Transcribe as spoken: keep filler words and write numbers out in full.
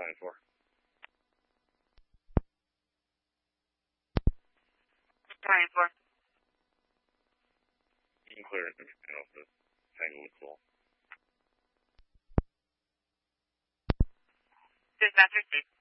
planning for? Planning for. You can clear everything else that's tangled with cool. Dispatcher, Steve.